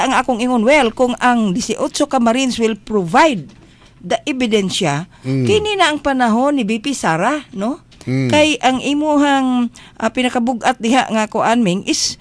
ang akong ingon, well, kung ang 18 ka Marines will provide the ebidensya, kini na ang panahon ni BP Sara, no? Kay ang imuhang pinakabugat diha nga kuan Ming is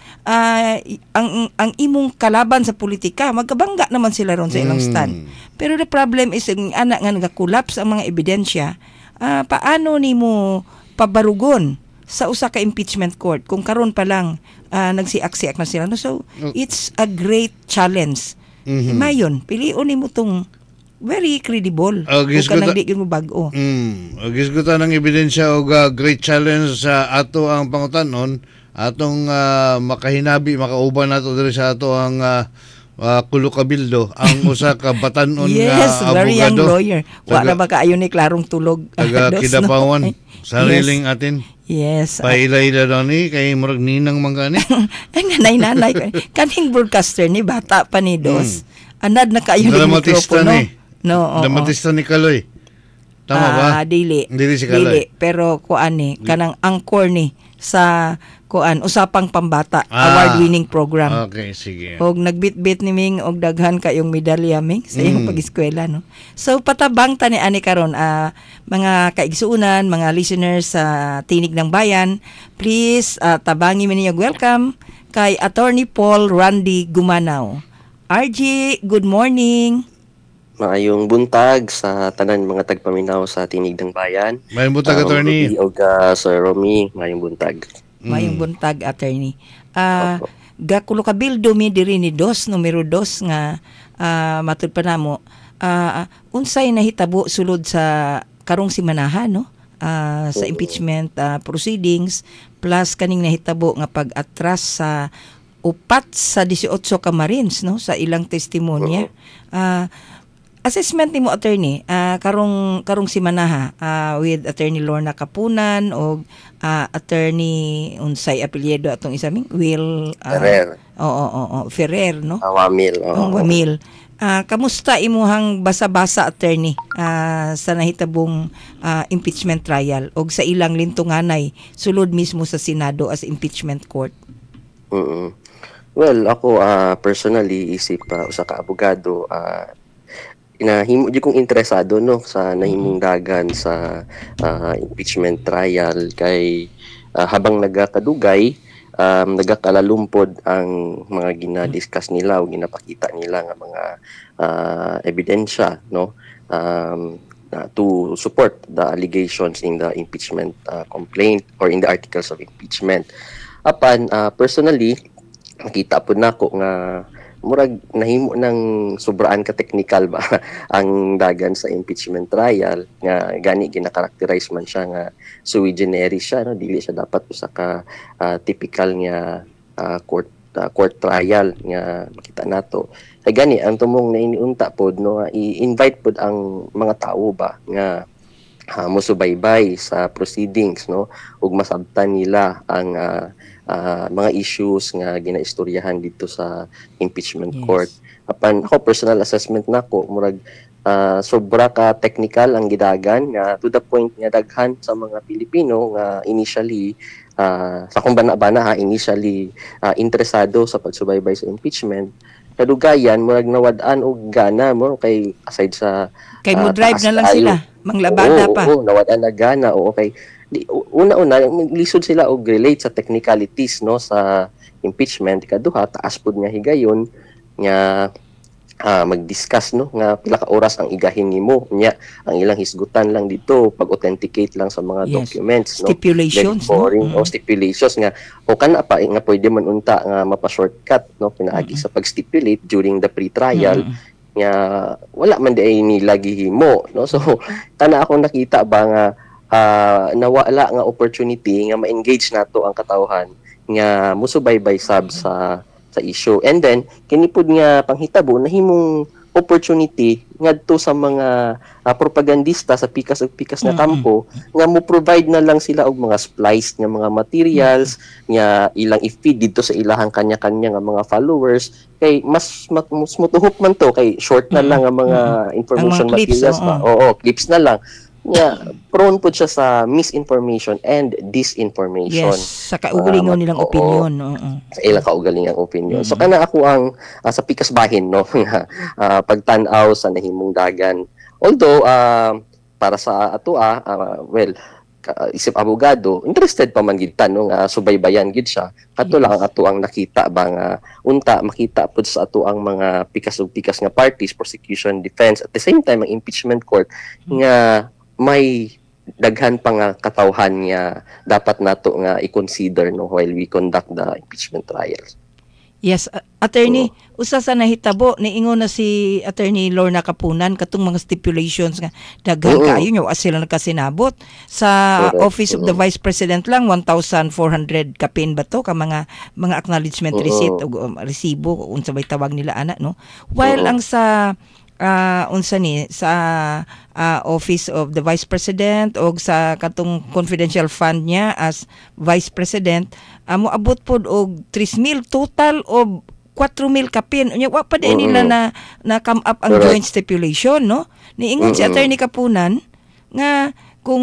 ang imong kalaban sa politika, magkabangga naman sila ron sa ilang stand. Pero the problem is ang anak nga nagakolapse ang mga ebidensya, paano nimo pabarugon sa usa ka impeachment court kung karon pa lang nagsiak-siak na sila, no? So it's a great challenge. Mayon, piliun nimo tong very credible. O kanang di mo bag-o. Gisgutan ng ebidensya o great challenge sa ato ang pangutanon, atong makahinabi, makauban nato diri sa ato ang Kulo Kabildo, ang usa ka batanon yes, nga abogado. Yes, very young lawyer. Wala ba kaayo ni klarong tulog. Taga Kidapawan, sariling atin. Yes. Paila-ila daw ni, kay murag ninang mangani. Ang nanay-nanay. Kaning broadcaster ni, bata pa ni Dos. Anad na kaayo ni mikropono. No, Dramatista ni Kaloy. Tama ba? Dili. Dili si Kaloy. Dili, pero kuan ni, kanang angkor ni sa kuan usapang pambata, award-winning program. Okay, sige. Og nagbit-bit ni Ming og daghan kayong medalya Ming sa iyong pag-eskwela, no. So patabang ta ni ani karon mga kaigsuunan, mga listeners sa Tinig ng Bayan, please tabangi mi ninyo welcome kay Attorney Paul Randy Gumanaw. RG, good morning. Maayong buntag sa tanan mga tagpaminaw sa Tinig ng Bayan. Maayong buntag, Attorney. Og Sir Romy, maayong buntag. Maayong buntag, Attorney. Kulo Kabildo mi diri ni numero 2 nga matud pa namo. Unsay nahitabo sulod sa karong simanahan, no? Sa impeachment proceedings plus kaning nahitabo nga pag-atras sa upat sa 18 ka Marines, no, sa ilang testimonya. Assessment nimo Attorney karong simanaha with Attorney Lorna Kapunan o Attorney unsay apelyido atong isa Ming Will Ferrer. Ferrer, no? Wamil. Wamil. Kamusta imuhang basa-basa Attorney sa nahitabong impeachment trial og sa ilang lintunganay sulod mismo sa Senado as impeachment court? Well, ako personally isip usa ka abogado inahimo di kong interesado no sa nahimong dagan sa impeachment trial kay habang nagakadugay nagakalalumpod ang mga ginadiscuss nila o ginapakita nila nga mga ebidensya no to support the allegations in the impeachment complaint or in the articles of impeachment. Apan personally nakita po nako nga murag nahimo ng sobraan ka technical ba ang dagan sa impeachment trial nga gani ginakarakterize man siya nga sui generis siya, no, dili siya dapat usa ka typical nga court trial nga makita nato kay gani ang tumong nainiunta pod no i-invite pod ang mga tao ba nga mosubaybay sa proceedings no ug masabtan nila ang mga issues nga ginaistoryahan dito sa impeachment court. Apan ako personal assessment nako murag sobra ka technical ang gidagan nga to the point nga daghan sa mga Pilipino nga initially sa kung bana-bana initially interesado sa pagsubaybay sa impeachment kadugayan murag nawad-an og gana mo kay aside sa kay mo drive na lang sila manglabada pa. Oo, nawad-an na gana okay. Una-una lisod sila og relate sa technicalities no sa impeachment kaduha taas pud nga higayon nga mag-discuss no nga pila ka oras ang igahin nimo nya ang ilang hisgutan lang dito pag-authenticate lang sa mga documents no stipulations boring, no? Stipulations nga o kana pa nga pwede man unta nga mapa-shortcut no pinaagi sa pag-stipulate during the pre-trial nga wala man di ay nila gihimo no so kana akong nakita ba nga nawala nga opportunity nga ma-engage nato ang katawhan nga musubaybay sab sa issue. And then kini pud nga panghitabo nahimong opportunity ngadto sa mga propagandista sa pikas ug pikas na kampo nga mo provide na lang sila og mga spliced nga mga materials nga ilang i-feed dito sa ilahang kanya-kanya nga mga followers kay mas mutuhok man to kay short na lang ang mga information mga clips, materials ba. Oo, clips na lang. prone po siya sa misinformation and disinformation. Yes, sa kaugalingon nilang Oo. opinion. Oo. Sa ilang kaugalingang opinion. So kana ako ang sa pikas bahin no nga pagtan-aw sa nahimong dagan. Although para sa ato well isip abogado, interested pa man gid ta no nga subaybayan gid siya. Kato lang ang ato ang nakita ba nga unta makita pud sa ato ang mga pikas ug pikas nga parties, prosecution, defense, at the same time ang impeachment court nga may daghan pa nga katawhan nga dapat nato nga i-consider no while we conduct the impeachment trials. Yes, attorney, usa sa nahitabo niingon na si Attorney Lorna Kapunan katong mga stipulations nga daghan kaayo nyo sila nagkasinabot sa Correct. Office of the Vice President lang 1,400 kapin ba to ka mga acknowledgement receipt o resibo unsa bay tawag nila ana no, while ang sa unsa ni sa Office of the Vice President o sa katong confidential fund niya as Vice President moabot pod og 3,000 total of 4,000 kapin. Unya wa pa din nila na come up ang joint stipulation no. Niingon si Attorney Kapunan nga kung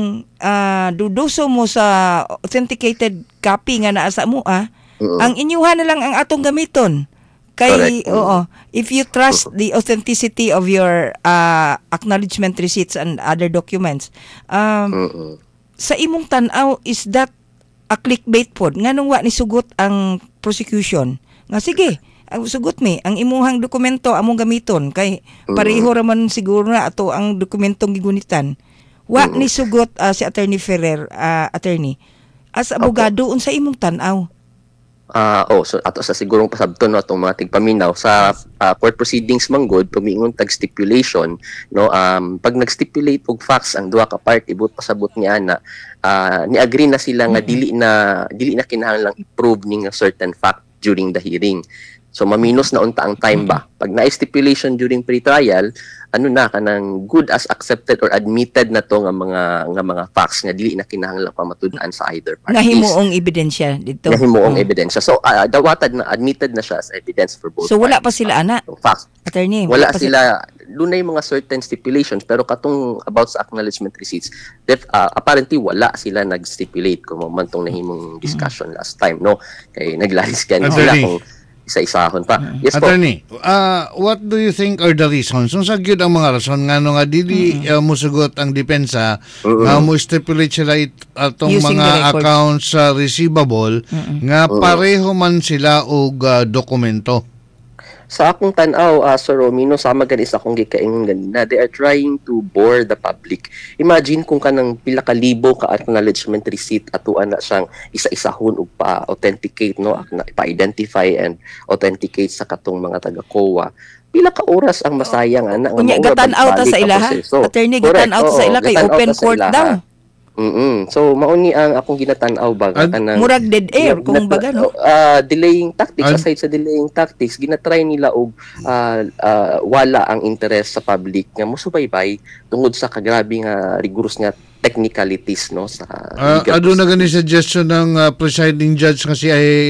duduso mo sa authenticated copy nga naa sa mo ang inyuhan na lang ang atong gamiton. Kay if you trust the authenticity of your acknowledgement receipts and other documents, sa imong tan-aw is that a clickbait pod nganong wa ni sugot ang prosecution nga sige sugot mi ang imuhang dokumento among gamiton kay pareho ra man siguro na ato ang dokumentong gigunitan wa ni sugot si Attorney Ferrer attorney as abogado unsa imong tan-aw. So ato sa sigurong pasabton no atong mga tigpaminaw sa court proceedings manggod tumingon tag stipulation no pag nag-stipulate og facts ang duha ka party ibut pasabot niya na ni agree na sila nga dili na kinahanglan i-prove ning a certain fact during the hearing. So maminos na unta ang time ba pag na-stipulation during pre-trial ano na kanang good as accepted or admitted na to nga mga facts nga dili na kinahanglan pa matud-an sa either parties. Nahimuong ebidensya dito. Nahimuong ebidensya. So dawatad na admitted na siya as evidence for both. So wala pa sila ana. Facts. Attorney, Wala sila dunay mga certain stipulations pero katong about sa acknowledgement receipts apparently wala sila nag-stipulate kung man tong nahimong discussion last time no kay naglalis sila kung isa-isahon pa. Yes po. Attorney, what do you think are the reasons? Kung sa gyud ang mga rason ngano nga dili musugot ang depensa nga mo stipulate sila atong Using mga accounts receivable nga pareho man sila og dokumento. Sa akong tan-aw, Sir Romino, sama gani sa akong gikaingon ganina, they are trying to bore the public. Imagine kung kanang pila ka libo ka acknowledgement receipt atuan na siyang isa-isahon ug pa-authenticate no, pa-identify and authenticate sa katong mga taga-COA. Pila ka oras ang masayang ana nga unya gatan-out ta sa ilaha. Attorney gatan-out sa ila kay open court daw. So mauni ang akong ginatan-aw ba kanang murag dead air kung baga no. Delaying tactics aside sa delaying tactics ginatry nila og wala ang interest sa public nga mosubaybay tungod sa kagrabe nga rigorous nga technicalities no sa aduna gani suggestion ng presiding judge nga si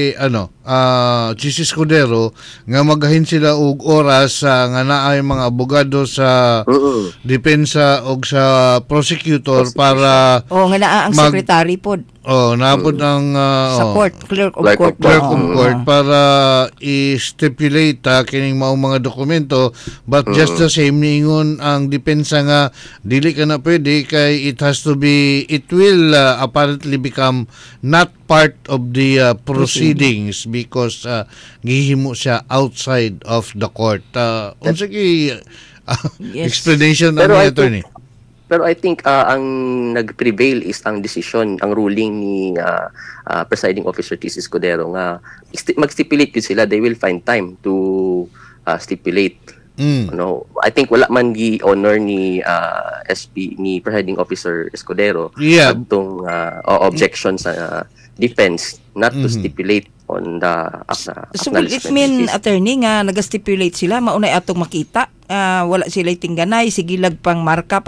Chis Escudero nga magahin sila og oras nga naay mga abogado sa depensa og sa prosecutor para nga naa ang secretary pod. Napod ang sa court, clerk of court para i-stipulate kining maong mga dokumento but just the same niingon ang depensa nga dili ka na pwede kay it will apparently become not part of the proceedings because gihimo siya outside of the court. Unsa ki explanation ng attorney? Pero I think ang nag-prevail is ang decision, ang ruling ni Presiding Officer Chis Escudero nga mag-stipulate yun sila, they will find time to stipulate. I think wala man gi-honor ni ni Presiding Officer Escudero atong objection sa defense not to stipulate on the so it mean attorney nga nag-stipulate sila maunay atong makita wala sila tingganay sigilag pangmarka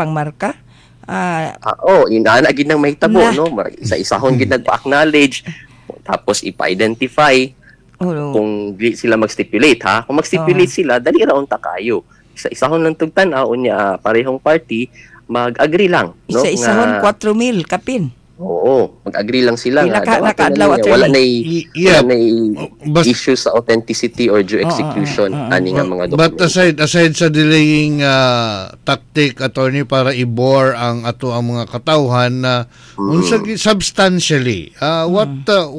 inana gid nang mahitabo no isa-isahon gid nagpa-acknowledge tapos ipa-identify kung di sila mag-stipulate kung mag-stipulate sila dali ra unta kayo isa-isahon lang tugtan unya parehong party mag-agree lang, no? Isa-isahon 4,000 kapin. Oo, mag-agree lang sila Pila nga. nakaadlaw, Wala na Yeah. issue sa authenticity or due execution ani nga mga But documents. aside sa delaying tactic, attorney, para i-bore ang ato ang mga katawhan na substantially, what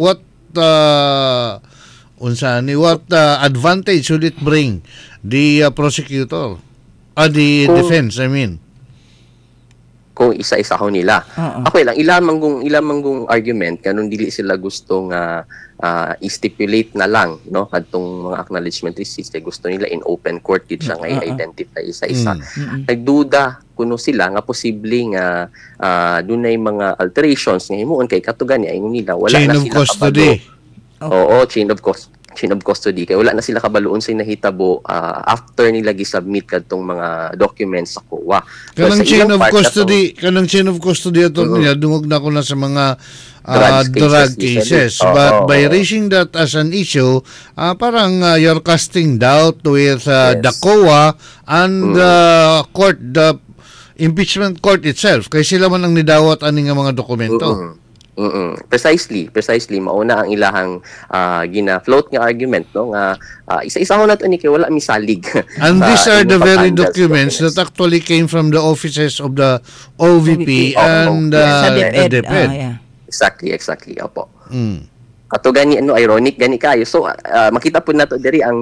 advantage should it bring the prosecutor, the defense, I mean? Kung isa-isaho nila. Okay lang, ilamang kung argument kanun dili sila gusto nga i-stipulate na lang, no, kadtong mga acknowledgement receipts kay gusto nila in open court gid siya nga i-identify isa-isa. Nagduda kuno sila nga posible nga dunay mga alterations nga himuon kay katugan ni ingon nila wala chain na of sila custody. Oo, chain of custody kay wala na sila kabaluon sa nahitabo after nila gi-submit kadtong mga documents sa COA. Kanang chain of custody ato niya dungog na ko na sa mga drug cases. But by raising that as an issue, parang you're casting doubt with the COA and the impeachment court itself. Kay sila man ang nidawat ani nga mga dokumento. Precisely mauna ang ilahang gina-float nga argument, no, nga isa-isahon nato ni kay wala misalig. And these are the very documents that actually came from the offices of the OVP and the DepEd. Exactly, opo. Ato gani ironic gani kayo. So makita po nato diri ang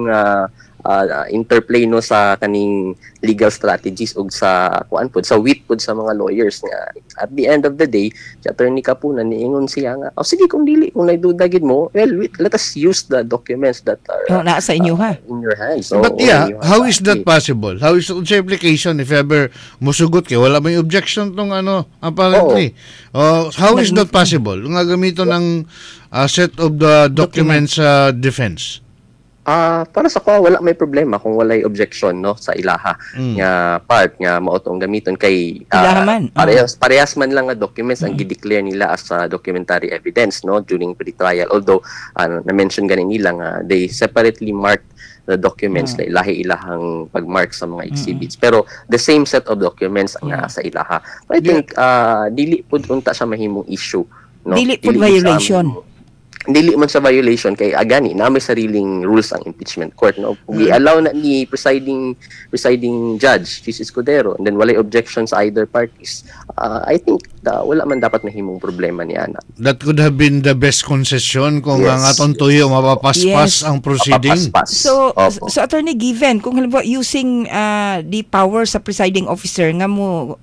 interplay no sa kaning legal strategies ug sa kuan pod sa wit pod sa mga lawyers nga at the end of the day si attorney Kapunan niingon siya nga sige kung nagduda gid mo, well, let us use the documents that are nasa inyo in your hands. But how is that possible? How is the implication if ever musugot kay wala may objection tong apparently? How is that possible nga gamiton ng set of the documents defense? Para sa ko wala may problema kung walay objection no sa ilaha nga part nga mao tong gamiton kay parehas man lang nga documents ang gi-declare nila as documentary evidence no during pre-trial, although na-mention ganin nila nga they separately marked the documents na ilahang pagmark sa mga exhibits, pero the same set of documents ang sa ilaha. But I think dili pud unta sa mahimong issue, no, dili pud violation. Dili man sa violation kay agani na may sariling rules ang impeachment court, no. Kung i-allow na ni presiding judge Chis Escudero and then walay objection sa either parties, I think wala man dapat mahimong problema ni ana. That could have been the best concession kung ang atong tuyo mapapaspas ang proceeding. So attorney, given kung halimbawa using the power sa presiding officer nga mo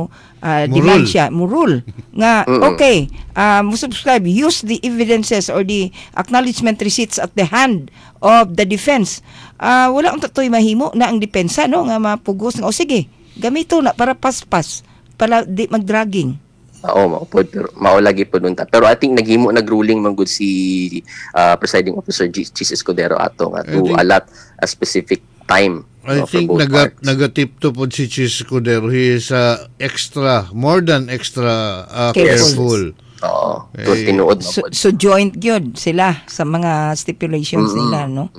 demand siya, mo rule nga okay, mo subscribe, use the evidences or the acknowledgement receipts at the hand of the defense. Wala ang tatoy mahimo na ang depensa no nga mapugos nga sige, gamito na para paspas para di magdragging. Oo, maulagi po nun ta. Pero I think nagruling man good si presiding officer Chis Escudero ato nga to allot a specific time. I think nagatipto po si Chis Escudero. He is more than extra careful. Oo. Tinuod so joint gyud sila sa mga stipulations nila, no?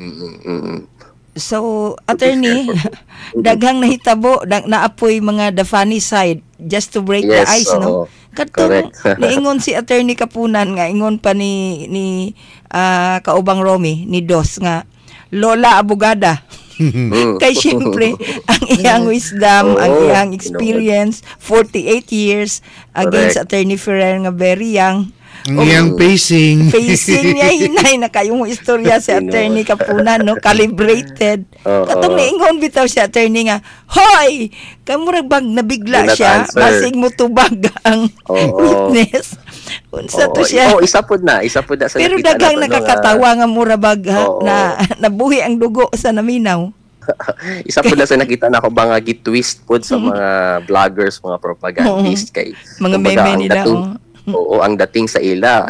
So, attorney, daghang nahitabo, naapoy mga the funny side just to break the ice, no? Katong niingon si attorney Kapunan nga ingon pa ni kaubang Romy ni Dos nga lola abogada. Kay siyempre ang iyang wisdom, ang iyang experience, 48 years against attorney Ferrer nga very young. Ang iyang pacing niya hinay na kayong istorya si attorney Kapunan, no, calibrated. Katong niingon bitaw si attorney nga, hoy, kamurag bag nabigla siya, basig mo tubag ang witness. Unsa to siya? Isa pud na sa pero daghang nakakatawa nga murabag na nabuhi ang dugo sa naminaw. Isa pud na sa nakita nako ba nga gitwist pud sa mga vloggers, mga propagandist kay mga meme nila. Oo, ang dating sa ila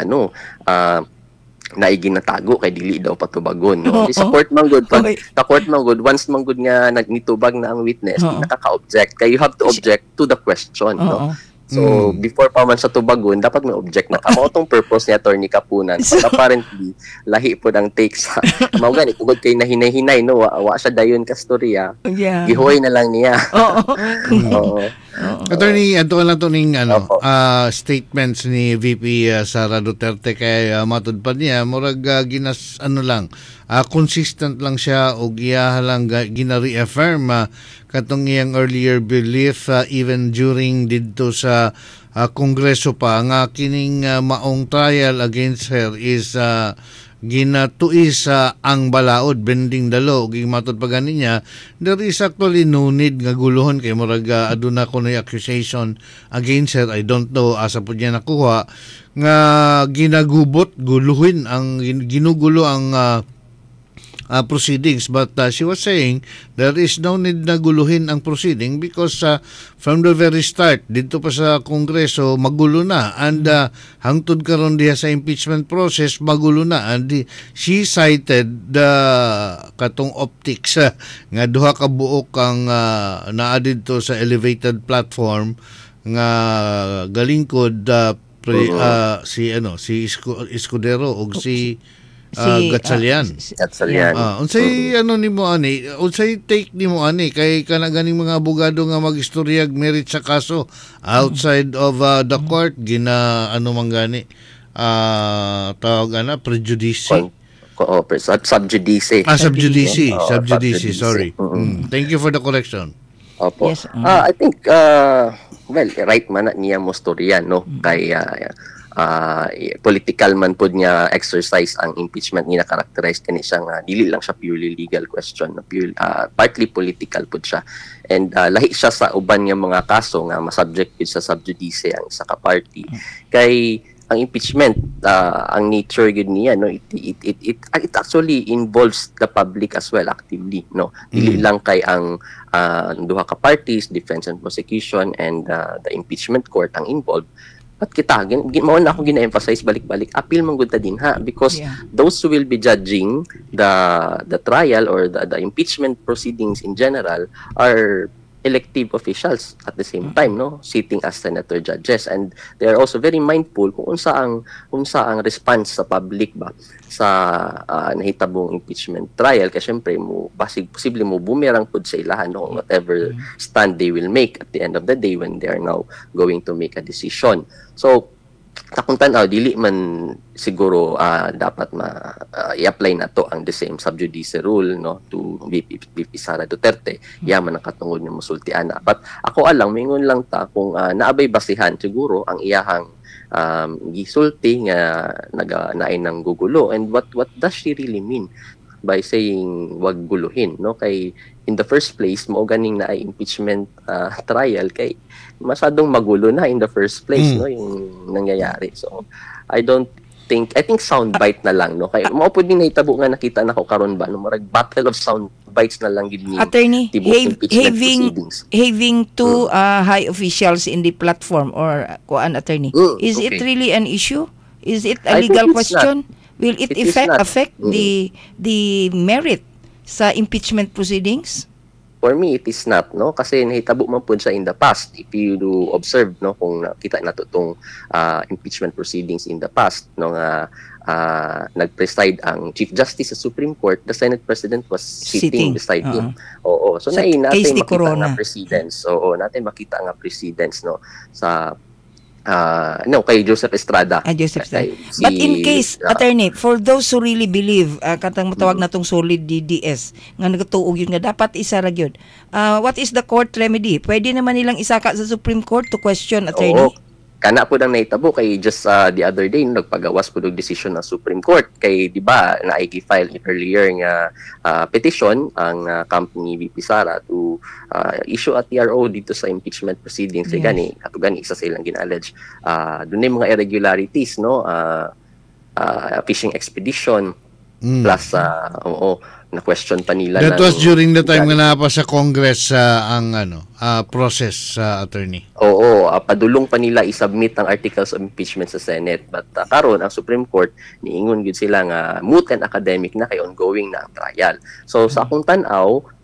naigi natago kay dili daw patubagon, no. Sa court man good once man good nga nagnitubag na ang witness, nakaka-object kay you have to object to the question, no. So before pa man sa tubagon, dapat may object na kamo tong purpose ni Attorney Kapunan. But apparently lahi po ang take sa mao gani tungod kay nahinay-hinay no wa siya dayon ka storya. Yeah. Gihoy na lang niya. Oo. Attorney, ato lang to ning Opo. statements ni VP Sara Duterte kay matud pa niya murag consistent lang siya og iya lang gina-reaffirm katong iyang earlier belief even during didto sa kongreso pa nga kining maong trial against her is ginatuis ang balaod bending the law ug matod pa gani niya there is actually no need nga guluhon kay murag aduna kunoy accusation against her. I don't know asa pud niya nakuha nga ginagubot guluhin ang ginugulo ang proceedings, but she was saying there is no need na guluhin ang proceeding because from the very start dito pa sa Kongreso magulo na and hangtod karon diha sa impeachment process magulo na and she cited the katong optics nga duha ka buok ang naa dito sa elevated platform nga galingkod si Escudero ug si Gatchalian. Gatchalian. Unsay nimo ani? Unsay take nimo ani kay kana ganing mga abogado nga magistoryag merit sa kaso outside of the court gina man gani tawag prejudice. Sub judice. Sub judice. Sub judice. Sorry. Thank you for the correction. Opo. Yes. I think right man na niya mo storya no kay political man pod niya exercise ang impeachment ni na-characterize kani siya nga dili lang siya purely legal question no partly political pod siya and lahi siya sa uban nga mga kaso nga masubject pud sa sub judice ang isa ka party kay ang impeachment ang nature gud niya no it actually involves the public as well actively no dili lang kay ang duha ka parties, defense and prosecution and the impeachment court ang involved. At kita, mao na ako gina-emphasize balik-balik, appeal man gud ta din ha because those who will be judging the trial or the impeachment proceedings in general are elective officials at the same time no sitting as senator judges and they are also very mindful kung unsa ang response sa public ba sa nahitabong impeachment trial kasi syempre mo basig posible mo bumerang pud sa ilahan no whatever stand they will make at the end of the day when they are now going to make a decision. So takong tanaw dili man siguro dapat i-apply na to ang the same sub judice rule no to VP Sara Duterte yaman ang katungod nga musultian na but ako alang mingon lang ta kung naabay basihan siguro ang iyahang gisulti nga naay nang gugulo and what does she really mean by saying wag guluhin no kay in the first place mo ganing na impeachment trial kay masadong magulo na in the first place no yung nangyayari so I think soundbite na lang no kay mao pud ni nahitabo nga nakita nako karon ba no marag battle of sound bites na lang gid ni Attorney having two high officials in the platform or kuan attorney is it really an issue? Is it a legal question? Will it affect the merit sa impeachment proceedings? For me, it is not, no? Kasi nahitabo man po siya in the past. If you do observe, no, kung nakita nato itong impeachment proceedings in the past, no, nag-preside ang Chief Justice sa Supreme Court, the Senate President was sitting beside him. Oo. So, natin makita nga precedence. Oo, natin makita nga precedence, no, sa kay Joseph Estrada. Joseph Estrada. But in case, attorney, for those who really believe, katang matawag na tong solid DDS, nga nagatuog yun nga, dapat isa ra gyud. What is the court remedy? Pwede naman nilang isaka sa Supreme Court to question, attorney? Oo. Kana po nang nahitabo kay just the other day nagpagawas po ng decision ng Supreme Court kay di ba na-file earlier nga petition ang company VP Sara to issue a TRO dito sa impeachment proceedings gani ato gani isa sa ilang gina-allege dunay mga irregularities no fishing expedition plus na question pa nila that was during the time nga napa sa Congress ang process attorney. Oo, padulong pa nila i-submit ang articles of impeachment sa Senate but karon ang Supreme Court niingon gid sila nga moot and academic na kay ongoing na ang trial. So sa akong tan-aw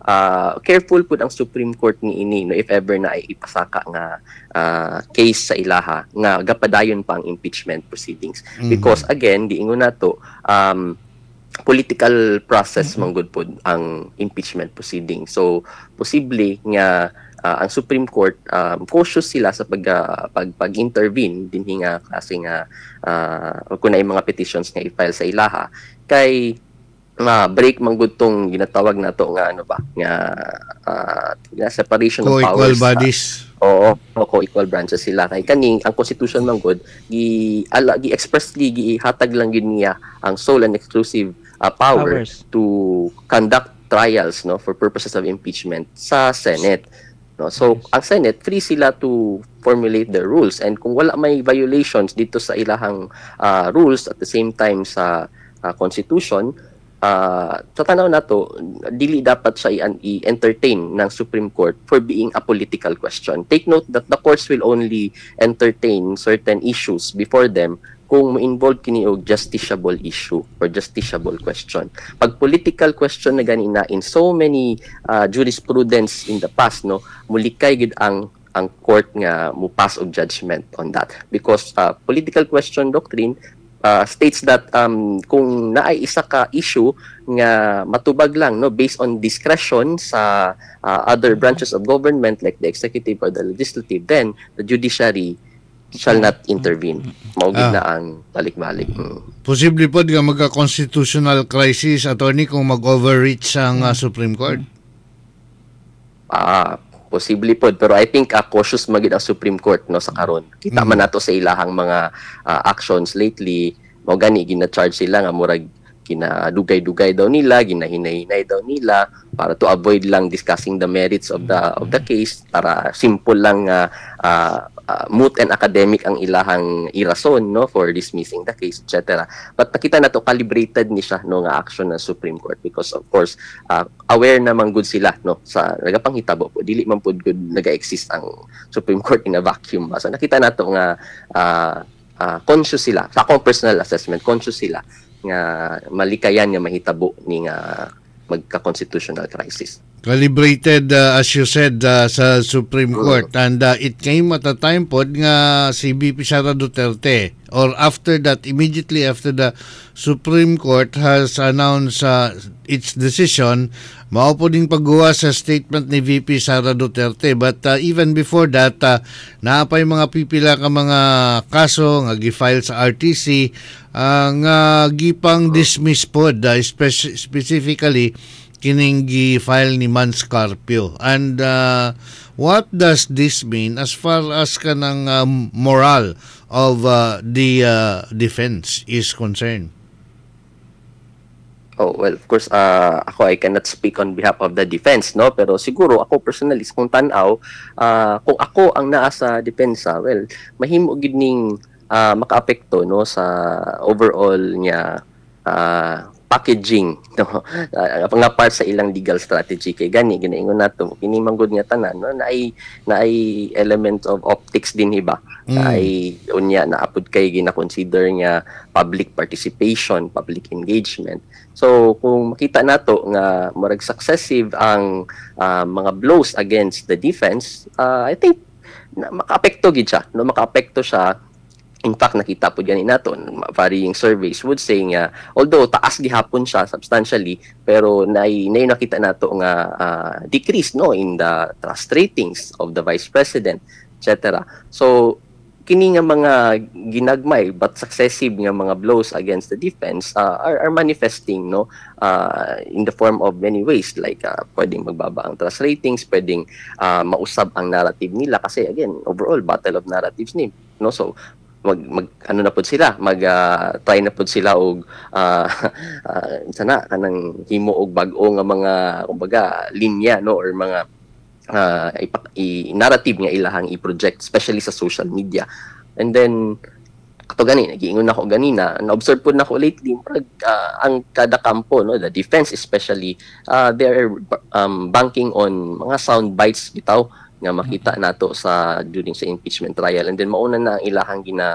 careful pud ang Supreme Court niini no, if ever na ay ipasaka nga case sa ilaha nga gapadayon pa ang impeachment proceedings. Because again, diingon nato political process man gud pod ang impeachment proceeding. So posible nga ang Supreme Court cautious sila sa pag-intervene dinhi nga klase nga kung ay mga petitions nga i-file sa ilaha kay break man gud tong ginatawag nato nga ano ba nga separation of Co-equal powers. bodies. Oo, co-equal branches sila kay kaning ang constitution man gud gi expressly gihatag lang gid niya ang sole and exclusive power to conduct trials no for purposes of impeachment sa Senate. No, so ang Senate free sila to formulate their rules, and kung wala may violations dito sa ilahang rules at the same time sa constitution, sa tanaw nato dili dapat siya i-entertain ng Supreme Court for being a political question. Take note that the courts will only entertain certain issues before them kung ma-involve kini og justiciable issue or justiciable question. Pag political question na ganina in so many jurisprudence in the past no, mulikay gid ang court nga mo pass og judgment on that because political question doctrine states that kung naay isa ka issue nga matubag lang no based on discretion sa other branches of government like the executive or the legislative, then the judiciary shall not intervene. Maugid na ang balik-balik. Posible po nga magka-constitutional crisis, attorney, kung mag-overreach ang Supreme Court? Posible po. Pero I think cautious magid ang Supreme Court no sa karon. Kita man nato sa ilahang mga actions lately, mo gani gina-charge sila nga murag ginadugay-dugay daw nila, ginahinay-hinay daw nila para to avoid lang discussing the merits of the case, para simple lang moot and academic ang ilahang irason no for dismissing the case, etc. But nakita na to calibrated ni siya no nga action ng Supreme Court because of course aware naman good sila no sa nagapanghitabo po dili man pud good naga-exist ang Supreme Court in a vacuum. So nakita na to nga conscious sila sa akong personal assessment, conscious sila nga malikayan nga mahitabo ni nga magka-constitutional crisis. Calibrated, as you said, sa Supreme Court. And it came at a time pod nga si VP Sara Duterte, or after that, immediately after the Supreme Court has announced its decision, mao po ding pagguha sa statement ni VP Sara Duterte. But even before that, naapay mga pipila ka mga kaso nga gi-file sa RTC nga gipang dismiss pod, specifically kining gi-file ni Man Scarpio. And what does this mean as far as kanang moral of the defense is concerned? Oh, well, of course, ako I cannot speak on behalf of the defense, no? Pero siguro ako personally, kung tanaw, kung ako ang naa sa depensa, well, mahimo gid ning makaapekto no sa overall niya packaging no nga part sa ilang legal strategy kay gani ginaingon nato kini manggod nga tanan no na ay element of optics din hiba ay unya na apud kay gina-consider nga public participation, public engagement. So kung makita nato nga murag successive ang mga blows against the defense, I think makaapekto gid siya no makaapekto siya. In fact, nakita po gani nato, varying surveys would say nga, although taas gihapon siya substantially, pero nakita nato nga decrease no in the trust ratings of the Vice President, etc. So, kini nga mga ginagmay but successive nga mga blows against the defense are manifesting no in the form of many ways, like pwedeng magbaba ang trust ratings, pwedeng mausab ang narrative nila kasi again, overall battle of narratives ni no. So ano na pud sila try na pud sila og sana kanang himo og bag-o nga mga kumbaga linya no or mga narrative nga ilahang i-project especially sa social media. And then kato gani nagiingon nako ganina na-observe pud nako lately ang kada kampo no the defense especially they are banking on mga sound bites bitaw nga makita nato during sa impeachment trial, and then mauna na ang ilahang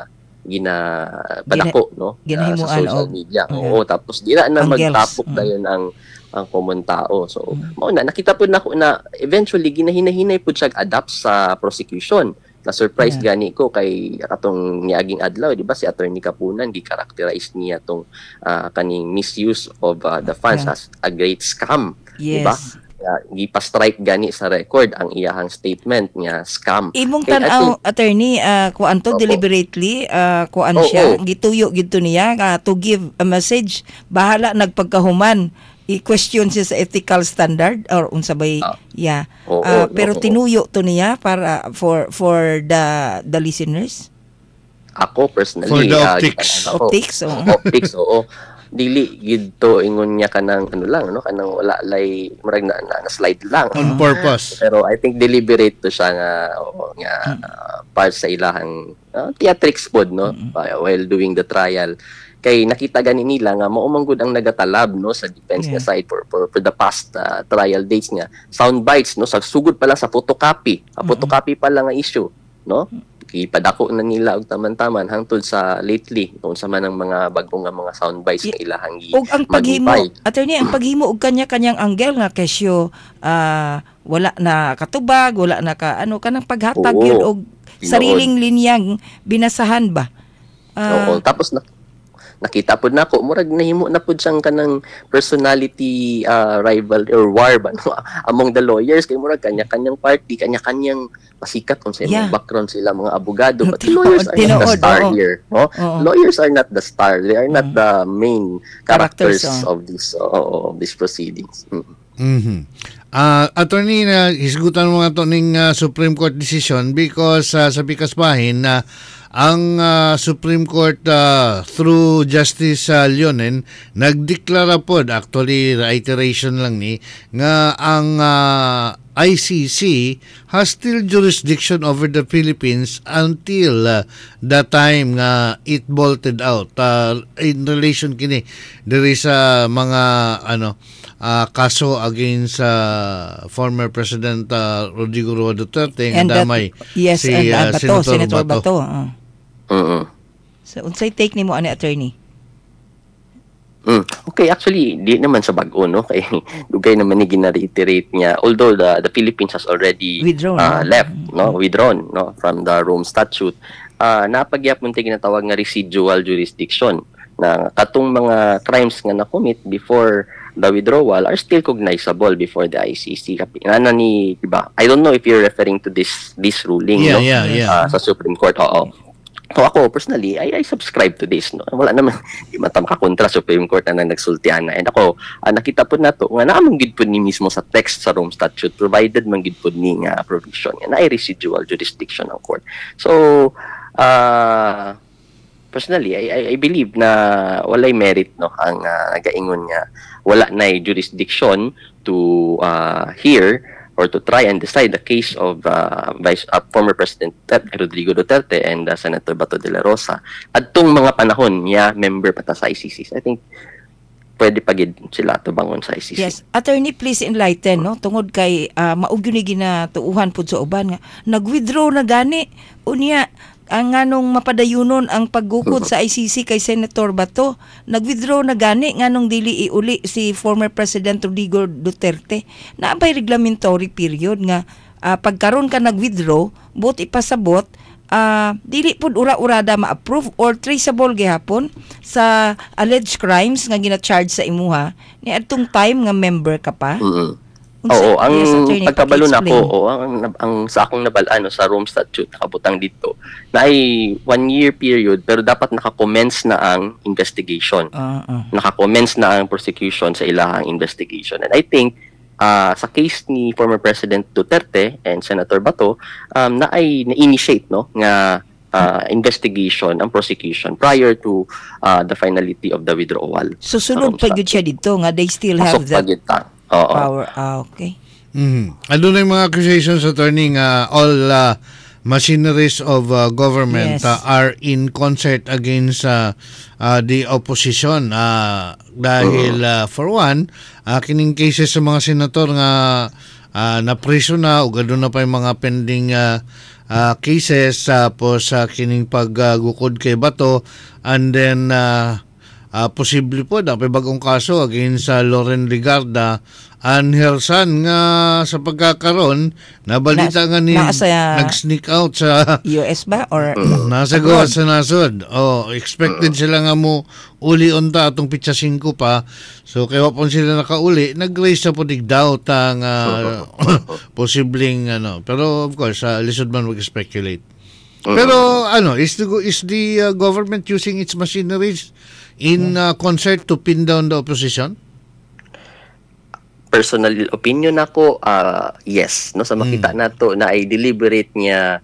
padako no ginahimuan sa social og media. Oo, tapos dira na Angels. magtapok dayon ang common tao. So mao na nakita pud nako na eventually ginahinahinay pud siya adapt sa prosecution. Na surprise gani ko kay katong niaging adlaw, di ba, si Attorney Kapunan gi-characterize niya tong kaning misuse of the funds as a great scam, di ba? Yes. Gipa-strike gani sa record ang iyahang statement nga scam. Imong Kay tan-aw, attorney, kuan to Opo. deliberately, kuan Oo. siya, gituyo gito niya to give a message, bahala nagpagkahuman, i-question siya sa ethical standard or unsabay, Oo, pero oo. tinuyo to niya para for the listeners. Ako personally For the optics. Optics, oo. Optics, oo. Dili gid to ingon niya kanang ano lang no, kanang wala lay murag na slide lang. On purpose. Pero I think deliberate to siya nga part sa ilahang theatrics pod no while doing the trial. Kay nakita gani nila nga mao man gud ang nagatalab no sa defense nga side for the past trial dates nga sound bites no sa sugod pa lang sa photocopy. Photocopy pa lang nga issue no. Ipadako na nila og taman-taman hangtod sa lately kung sa man ang mga bagong nga mga sound bites nga ilahang Og ang paghimo, attorney, ang paghimo og kanya-kanyang angle nga kesyo wala na katubag, wala na ka ano kanang paghatag Oo, yun og tinuod. sariling linyang binasahan ba? Oo, tapos nakita pod nako murag nahimo na pud siyang kanang personality rival or war ba no? Among the lawyers kay murag kanya-kanyang party, kanya-kanyang pasikat kung sa imong background sila mga abogado, but lawyers are not the star here no? Lawyers are not the star, they are not the main characters of this proceedings. Attorney, hisgutan mo nga to ning Supreme Court decision because sa Pikasbahin na ang Supreme Court through Justice Leonen nagdeklara pod, actually reiteration lang ni, nga ang ICC has still jurisdiction over the Philippines until the time nga it bolted out in relation kini diri sa mga kaso against former President Rodrigo Roa Duterte nga damay si Senator Bato. So unsay take nimo ani, attorney? Okay, actually di naman sa bag-o no kay dugay naman ni gina-reiterate niya, although the Philippines has already withdrawn no from the Rome Statute, napagyapon tay ginatawag nga residual jurisdiction na katong mga crimes nga na-commit before the withdrawal are still cognizable before the ICC. Diba? I don't know if you're referring to this ruling sa Supreme Court. Oo. So ako personally, I subscribe to this no. Wala naman di man ta makakontra sa Supreme Court na nagsultian na. And ako nakita pud nato nga naamong gid pud ni mismo sa text sa Rome Statute, provided man gid pud ni nga provision nga na residual jurisdiction ng court. So personally, I believe na walay merit no ang nagaingon nga wala na jurisdiction to hear or to try and decide the case of former President Rodrigo Duterte and Senator Bato de la Rosa adtong mga panahon niya member pata sa ICC. I think pwede pagid sila tubangon sa ICC. Yes, attorney, please enlighten no tungod kay maugyo ni ginatuuhan pud sa uban nga nag-withdraw na gani unya ang nganong mapadayunon ang paggukod sa ICC kay Senator Bato, nag-withdraw na gani nganong dili iuli si former President Rodrigo Duterte. Naabay reglamentary period nga pagkaron ka nag-withdraw, bot ipasabot, dili pud ura-urada ma-approve or traceable gihapon sa alleged crimes nga gina-charge sa imuha ni adtong time nga member ka pa. Oo, ang pagkabalo nako ang sa akong nabalaan sa Rome Statute nakabutang dito na ay 1-year period pero dapat naka-commence na ang investigation. Naka-commence na ang prosecution sa ilahang investigation. And I think sa case ni former President Duterte and Senator Bato na ay na-initiate no nga investigation ang prosecution prior to the finality of the withdrawal. So sunod pa gyud siya dito nga they still have that power. Okay. Ano na yung mga accusations, attorney, nga all machineries of government are in concert against the opposition dahil for one, kining cases sa mga senator nga na-priso na o gano'n na pa yung mga pending cases po sa kining paggukod kay Bato, and then posible po na bagong kaso against sa Loren Ligarda and her son nga sa pagkakaroon nabalita nga ni nag-sneak out sa US ba or nasa gawa sa nasod. Expected sila nga mo uli unta atong pitsa 5 pa. So kaya wapon sila nakauli, nag-raise sa putig doubt ang posibleng pero of course lisod man mag-speculate. Pero is the government using its machineries in concert to pin down the opposition? Personal opinion ako, yes, no, sa makita nato na ay deliberate niya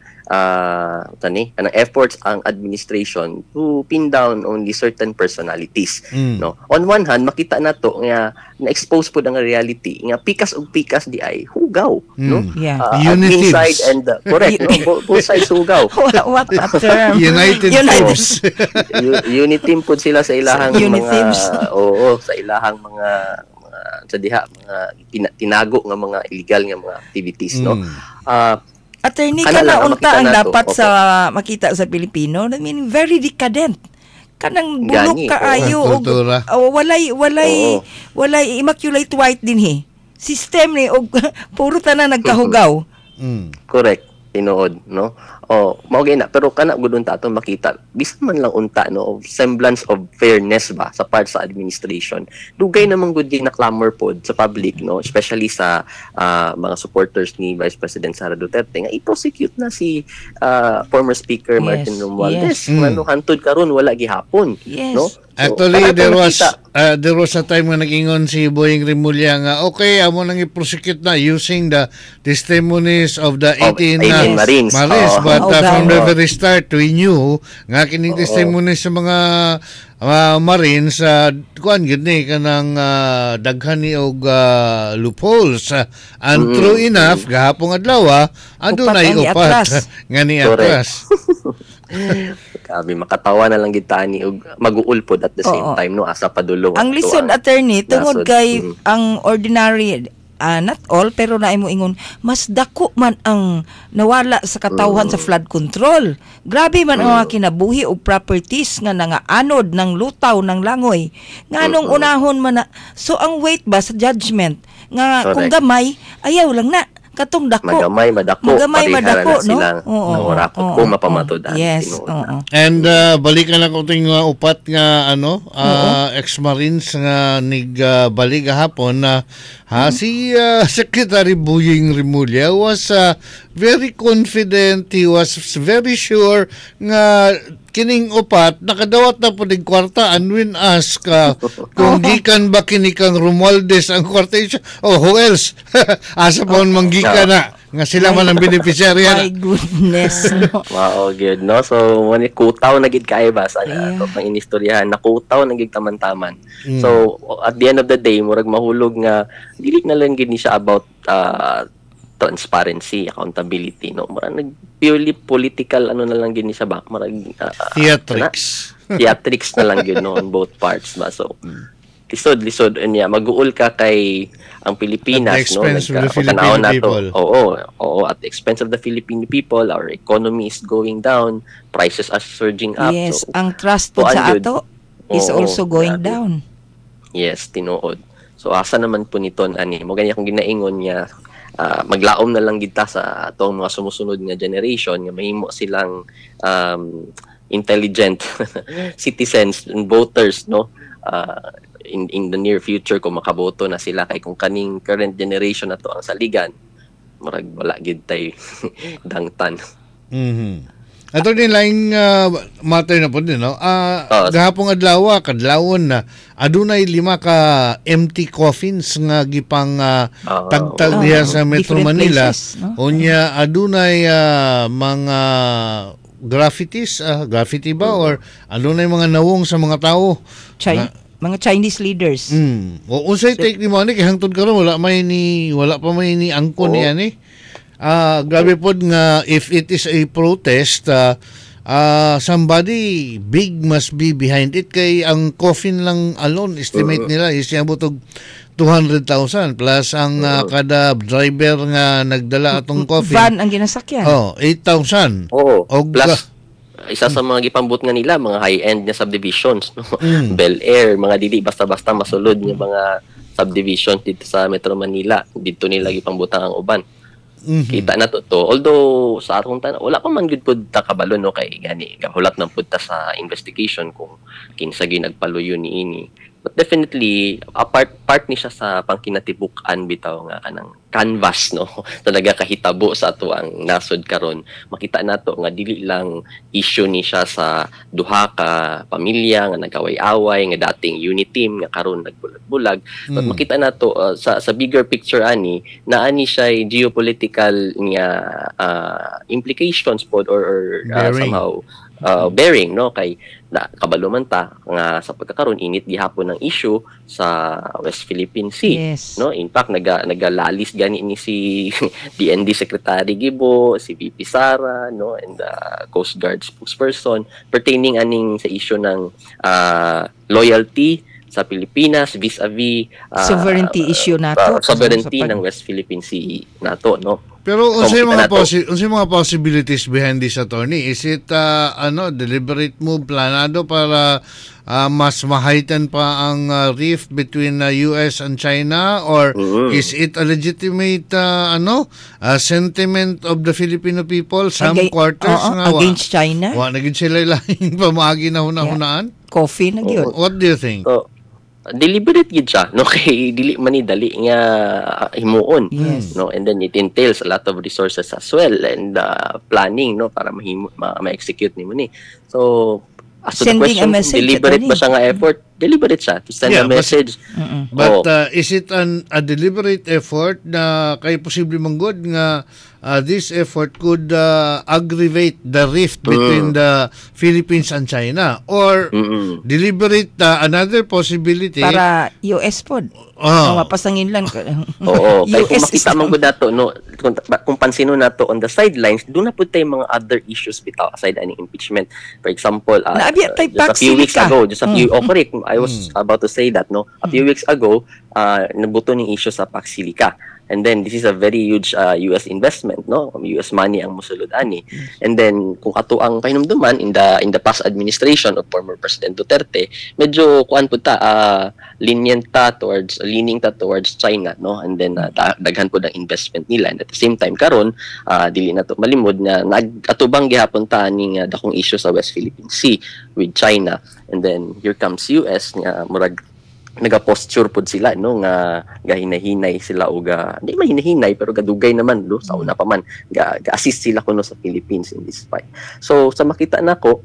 anong efforts ang administration to pin down only certain personalities, no. On one hand, makita nato nga na-expose po ang reality nga pikas ug pikas di ay hugaw, no. Inside and correct, no? Both sides hugaw. What a term. United Teams. Uniteam po sila sa ilahang mga sa ilahang mga sa diha mga tinago nga mga illegal nga mga activities, no. Attorney ka na unta ang dapat sa makita sa Pilipino. I mean, very decadent. Kanang bulok kaayo og walay immaculate white din system ni og puro tanan nagkahugaw. Correct, tinuod, no. Mao na, pero kana gud unta ato makita bisan man lang unta, no, of semblance of fairness ba sa part sa administration. Dugay namang gud na clamor pod sa public, no, especially sa mga supporters ni Vice President Sara Duterte nga i-prosecute na si former Speaker Martin Romualdez. Ano hantod karon wala gihapon, no. Actually, there was a time nga nag-ingon si Boying Rimulya nga, okay, amo nang i-prosecute na using the testimonies of the 18 Marines. But from the very start, we knew nga kining testimonies sa mga Marines, kuan gid ni kanang daghan ni og loopholes. And true enough, gahapon adlaw, adunay upat nga ni atras. Kami makatawa na lang gitani og mag-uul pod at the same time, no, asa padulong. Ang lisod, attorney, tungod kay ang ordinary not all pero naay mo ingon mas dako man ang nawala sa katawhan sa flood control. Grabe man ang mga kinabuhi og properties nga nangaanod ng lutaw ng langoy. Nganong unahon man na. So ang weight ba sa judgment nga kung gamay ayaw lang na katong dako. Magamay madako, no? Nawarakot ko mapamatud. Yes. And balikan ako ting upat nga ex-marines nga balik gahapon na si Secretary Boying Rimulya was very confident. He was very sure nga kining upat nakadawat na po ng kwarta and when ask kung gikan ba kini kang Romualdez ang kwarta who else asa pa manggikan na nga sila man ang beneficiarya. My goodness, no. Wow, good, no. So when kutaw na gid kay ba sa pang inistoryahan nakutaw na gid taman-taman. So at the end of the day murag mahulog nga dili na lang gid ni siya about transparency, accountability, no. Murag purely political na lang gid ni siya ba. Murag theatrics na lang gid, no, on both parts ba. So lisod niya mag-uul ka kay ang Pilipinas, no, Filipino people. At the expense of the Filipino people, our economy is going down, prices are surging up. Yes, so ang trust po sa ato is also going down. Yes, tinuod. So asa naman po niton ani mo ganyan kung ginaingon niya maglaom na lang kita sa atong mga sumusunod nga generation nga mahimo silang intelligent citizens and voters, no, in the near future kung makaboto na sila kay kung kaning current generation na to ang saligan murag wala gid tay dangtan. Ato din laing matter na po din, no? Gahapong kadlawon na adunay 5 ka empty coffins nga gipang tagtag diha sa Metro Manila. Places, no? Unya adunay mga graffiti ba or adunay mga nawong sa mga tao. Mga Chinese leaders. O unsay take ni mo ni kay hangtod karon wala pa may ni angkon ni ani. Grabe po nga if it is a protest, somebody big must be behind it kay ang coffin lang alone estimate nila is yabot og 200,000 plus ang kada driver nga nagdala atong coffee. Van ang ginasakyan. 8,000. Oo. Og Plus, isa sa mga gipambut nga nila, mga high-end na subdivisions. No? Bel Air, mga dili basta-basta masulod nga mga subdivisions dito sa Metro Manila. Dito nila gipangbutang ang uban. Kita na to. Although sa atong tanan wala pa man gud pud ta kabalo no kay gani gahulat na pud ta sa investigation kung kinsa gyud nagpaluyo niini. But definitely part ni siya sa pangkinatibuk-an bitaw nga kanang canvas no talaga kahitabo sa ato ang nasod karon. Makita nato nga dili lang issue ni siya sa duha ka pamilya nga nagaway-away nga dating unit team nga karon nagbulag-bulag. But makita nato sa bigger picture ani naani siya geopolitical nga implications pod or somehow bearing no kay na kabalo man ta nga sa pagkakaroon init gihapon ng issue sa West Philippine Sea. Yes. No, in fact nagalalis gani ni si DND Secretary Gibo, si VP Sara, no, and the Coast Guard spokesperson pertaining aning sa issue ng loyalty sa Pilipinas vis-a-vis sovereignty issue nato. Sovereignty ng West Philippine Sea nato, no. Pero unsay mga possibilities behind this, attorney? Is it deliberate move planado para mas ma-heighten pa ang rift between US and China, or is it a legitimate sentiment of the Filipino people, some quarters nga against China? Naging sila lahing pamagi na hunahunaan? Coffee na gyud. What do you think? So, deliberate gid siya no kay dili man ni dali nga himuon no, and then it entails a lot of resources as well and planning no para ma-execute nimo ni. So as to the question, deliberate ba siya nga effort? Deliberate siya to send a message. But is it a deliberate effort na kay posible manggod nga this effort could aggravate the rift between the Philippines and China, or deliberate another possibility para US pod mapasangin lang kay kung makita man gud dato no kung pansino nato on the sidelines doon na pud tay mga other issues bitaw aside ani impeachment. For example just a few weeks ago correct, I was about to say that no a few weeks ago nabuto ning issue sa Pax Silica. And then this is a very huge US investment, no? US money ang mosulod ani. And then kung ato ang pahinumduman in the past administration of former President Duterte, medyo kuan pud ta leaning ta towards China, no? And then daghan pud ang investment nila. And at the same time karon dili na to malimod nga nag-atubang gihapon ta ning dakong issue sa West Philippine Sea with China. And then here comes US nga murag naga-posture pod sila no nga gahinahinay sila o di mahinahinay pero gadugay naman do sa una pa man ga-assist sila kuno sa Philippines in this fight. So sa makita nako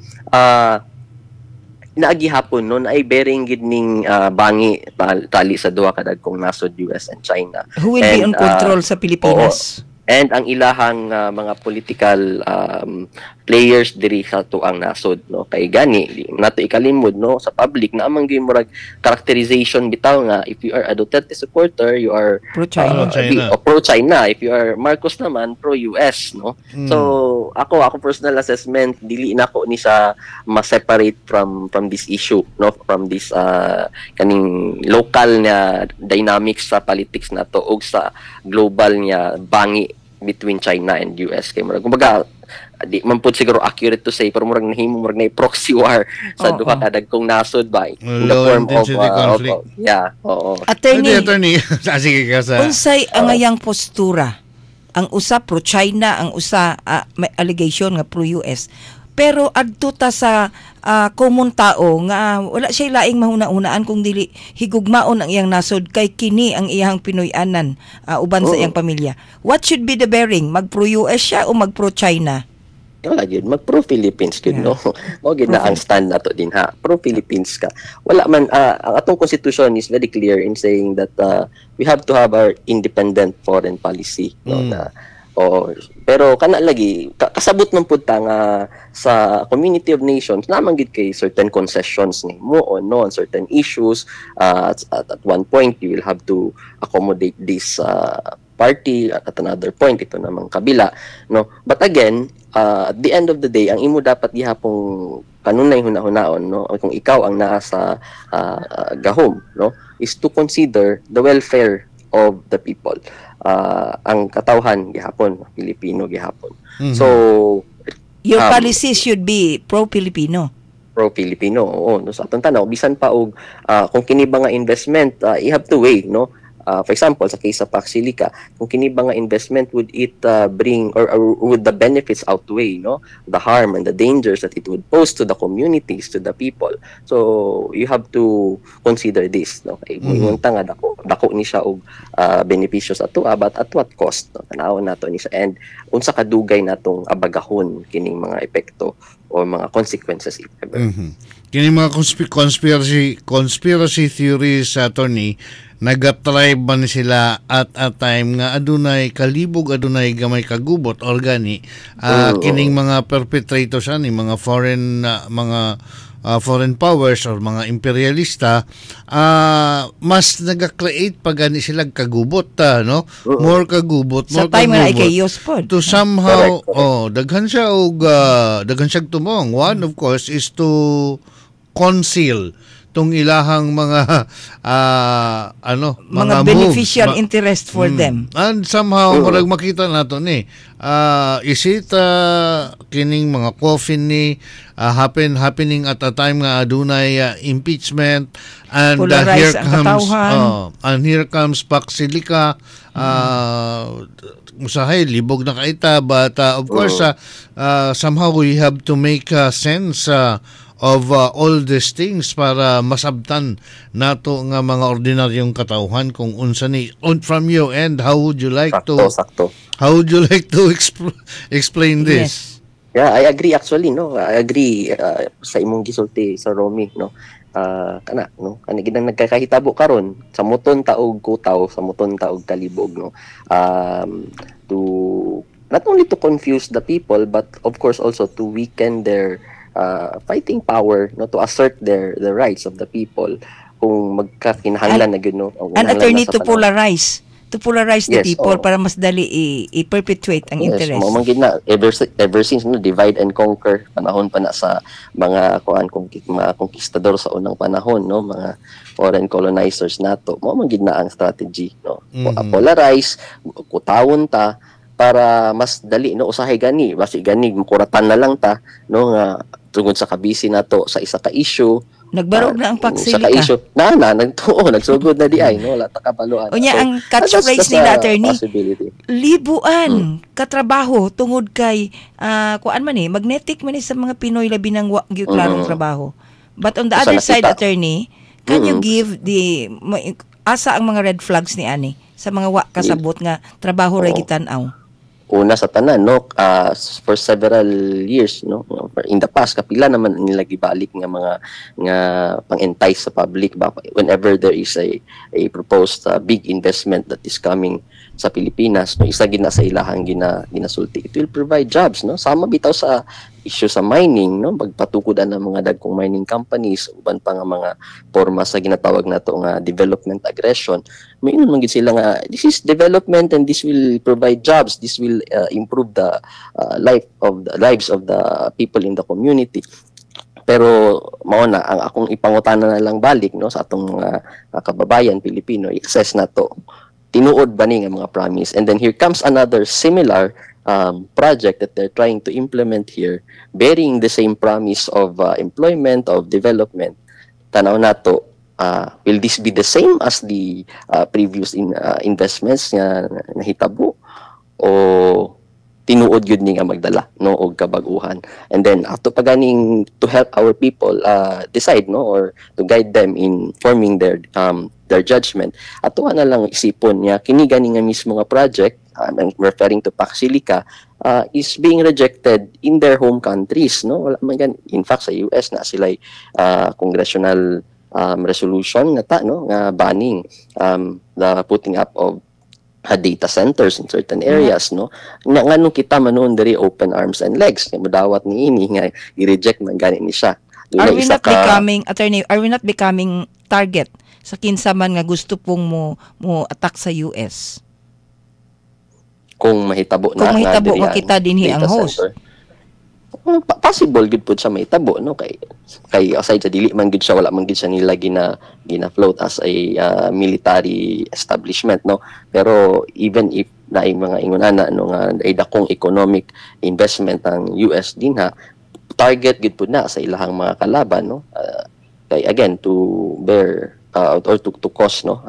naagi hapon no na ay bearing gid ning bangi tali sa duha ka dagkong nasod US and China. Who will be on control sa Pilipinas? And ang ilahang mga political players diri sa tuang nasod no kay gani nato ikalimod no sa public na amang murag characterization bitaw nga if you are a Duterte supporter you are pro-China, if you are Marcos naman pro-US no. So ako personal assessment dili nako ni sa ma-separate from this issue no, from this kaning local na dynamics sa politics nato ug sa global nga bangi between China and US kay murag kumbaga di man pud siguro accurate to say pero murag nahimo murag na proxy war sa duha ka dagkong nasod ba in the form of conflict. Attorney sige ka sa unsay ang ayang postura, ang usa pro China, ang usa may allegation nga pro US, pero adto ta sa common tao nga wala siya laing mahuna-hunaan kung dili higugmaon ang iyang nasod kay kini ang iyang Pinoy-anan uban sa iyang pamilya. What should be the bearing? Mag pro US siya o mag pro China? Wala yun, mag pro Philippines gud no. Mo gid na ang stand nato din ha. Pro Philippines ka. Wala man ang atong constitution is very clear in saying that we have to have our independent foreign policy no na pero kana lagi kasabot man pud ta nga sa community of nations naman gid kay certain concessions ni mo on certain issues at one point you will have to accommodate this party at another point ito namang kabila no. But again at the end of the day ang imo dapat gihapong kanunay hunahunaon, no, kung ikaw ang naa sa gahom, no, is to consider the welfare of the people. Ang katawhan gihapon Pilipino gihapon. So Your policies should be pro-Filipino. pro-Filipino, oo, no, sa atong tanaw bisan pa og kung kini ba nga investment, you have to weigh, no. For example, sa case sa Paxilica, kung kini ba nga investment, would it bring or would the benefits outweigh, no, the harm and the dangers that it would pose to the communities, to the people. So you have to consider this, no. Kay muingon ta nga dako ni siya og benepisyo sa ato, but at what cost, no? Tanawon nato ni siya, and unsa kadugay natong abagahon kining mga epekto o mga consequences if ever. Kini mga conspiracy theories sa attorney, nagatribe man sila at a time nga adunay kalibog, adunay gamay kagubot or gani kining mga perpetrators ani mga foreign powers or mga imperialista, mas nagka-create pa gani sila kagubot, no, more kagubot, Sa more time na kagubot ikayos po. to somehow Correct. daghan siya og daghan siya tumong. One of course is to conceal tong ilahang mga Mga moves. beneficial interest for them. And somehow murag makita nato ni is it kining mga coffin ni happening at a time nga adunay impeachment, and Polarize ang katawhan. and here comes Paxilica, usahay libog na kaita, but of course somehow we have to make sense of all these things para masabtan nato nga mga ordinaryong katawhan kung unsa ni. From you, and how would you like Sakto. to explain this? Yeah, I agree actually, no. I agree sa imong gisulti sa Romy, no. Kana, no. Kana ginang nagkakahitabo karon sa muton taog kutaw, sa muton taog kalibog, no. To not only to confuse the people, but of course also to weaken their fighting power, no, to assert the rights of the people kung magkakinahanglan na gyud, no. An attorney to polarize the Yes, people oo. para mas dali i-perpetuate ang interest. Mo man gid na ever since, no, divide and conquer, panahon pa na sa mga mga konkistador sa unang panahon, no, mga foreign colonizers nato. Mo man gid na ang strategy, no. Polarize, kutawon ta para mas dali, no, usahay gani, basi gani makuratan na lang ta, no, nga tungod sa kabisi nato sa isa ka issue. Nagbarog na ang Sa Paxilica. ka-issue nagtuo, nagsugod na di ay, no, wala ta kabaluan. O niya, ang that's catchphrase a nila, attorney, possibility. libuan katrabaho tungod kay kuan man magnetic man sa mga Pinoy labi ng klarong trabaho. But on the Sa other side, nakita. attorney, can you give asa ang mga red flags ni ani sa mga wa kasabot nga trabaho ra gitan-aw? Una sa tanan, no, for several years, no, in the past kapila naman nila gibalik nga mga nga pang-entice sa public ba whenever there is a proposed big investment that is coming sa Pilipinas, no, isa gina sa ilahang ginasulti, it will provide jobs, no, sama bitaw sa issue sa mining, no, magpatukudan ng mga dagkong mining companies, uban pa nga mga porma sa ginatawag nato nga development aggression. Maingon man gid sila nga this is development and this will provide jobs, this will improve the lives of the people in the community. Pero mao na ang akong ipangutana na lang balik, no, sa atong mga kababayan Pilipino, i-assess na to, tinuod ba ni nga mga promise, and then here comes another similar project that they're trying to implement here, bearing the same promise of employment, of development. Tanaw nato, will this be the same as the previous investments nga nahitabo, o tinuod yun ni nga magdala, no, og kabaguhan? And then ato pa ganing to help our people decide, no, or to guide them in forming their judgment, ato na lang isipon niya kini gani nga mismo nga project, referring to Paxilica, is being rejected in their home countries, no. Wala man gan, in fact sa US na sila congressional resolution nga no, nga banning the putting up of data centers in certain areas, no. Nganong kita manon diri open arms and legs nga modawat ni ini nga i-reject man gani ni siya. Are we not becoming target sa kinsa man nga gusto pong mo attack sa US? Kung mahitabo Kung mahitabo diri nga kita dinhi ang data host. center. possible gud pud siya may tabo, no, kay aside sa dili man gud siya, wala man gud siya nila gina-float as a military establishment, no, pero even if naay mga ingonana no nga ay dakong economic investment ang US din ha, target gud pud na sa ilahang mga kalaban, no, kay again to bear or to cause, no,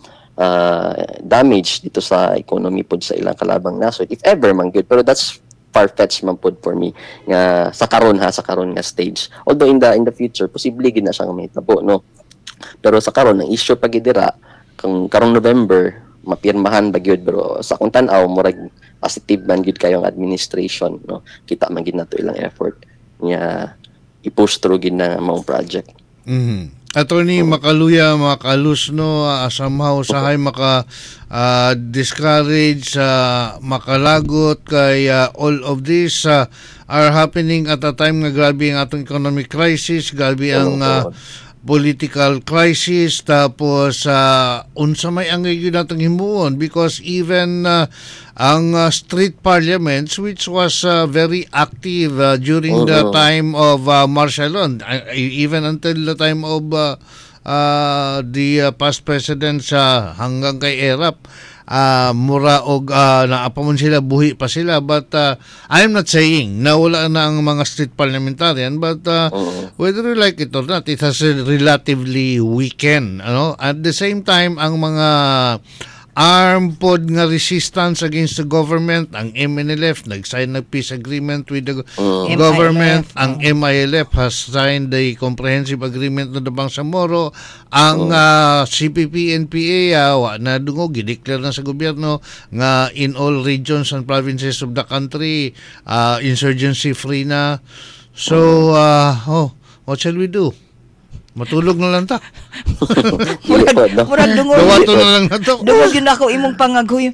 damage dito sa economy pod sa ilang kalabang nasod if ever man gud. Pero that's far-fetched man pod for me nga sa karon nga stage, although in the future posible gid na siya nga mahitabo, no, pero sa karon ang issue pagidira karong November mapirmahan ba gyud, pero sa akong tan-aw murag positive man gyud kayong administration, no, kita man gid nato ilang effort nga i-push through gid na maong project. Attorney Makaluya, makalus, no, somehow sahay discourage, makalagot kay all of this are happening at a time nga grabe ang atong economic crisis, grabe ang political crisis, tapos unsa may ang gyud natong himuon, because even ang street parliaments, which was very active during the time of martial law, even until the time of the past presidents hanggang kay Erap, mura og naapamon sila, buhi pa sila, but I'm not saying na wala na ang mga street parliamentarian, but whether you like it or not, it has a relatively weakened, ano. At the same time, ang mga armed pod nga resistance against the government, ang MNLF nag-sign ng peace agreement with the government, ang MILF has signed the comprehensive agreement no the Bangsamoro, ang CPP NPA na dungo gideclare na sa gobyerno nga in all regions and provinces of the country insurgency free na. So what shall we do? Matulog na lang ta. Murag dungog. Dawato na lang na to. Dungog yun ako imong pangaghoy.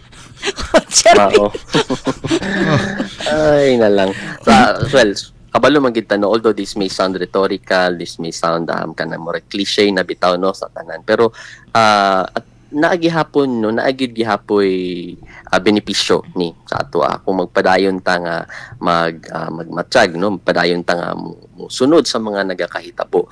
Ay na lang. Well, kabalo man gid no, although this may sound rhetorical, this may sound kana more cliche na bitaw, no, sa tanan, pero naagihapon, no, naagid gihapoy benepisyo ni sa ato kung magpadayon ta nga magmatsyag, no, magpadayon ta nga sunod sa mga nagakahitabo